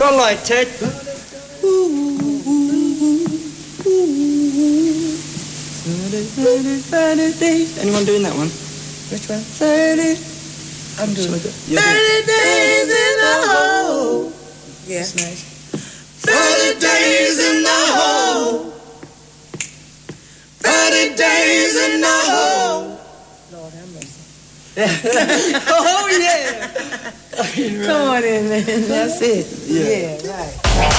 All right, Ted. Anyone doing that one? Which one? 30. I'm doing it. 30 days in the hole. Yeah. That's nice. 30 days in the hole. 30 days in the hole. Lord have mercy. Oh, yeah. Come on in, man. That's it. Yeah. Yeah, right.